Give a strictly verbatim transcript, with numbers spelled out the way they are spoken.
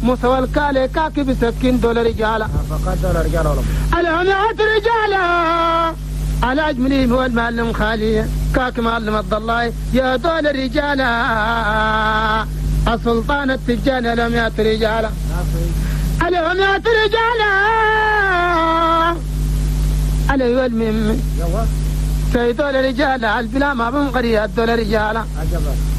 مستوى الكالي كاكي بسكين دول رجالة فقط دول رجالة ولم الهمات رجالة على أجملهم هو المعلم خالي كاك معلم الضلاي يا دول الرجالة السلطان التجاني الهمات رجالة الهمات رجالة على يولمم يوا سيدول الرجالة البلا ما بنقري الدول رجالة عجبا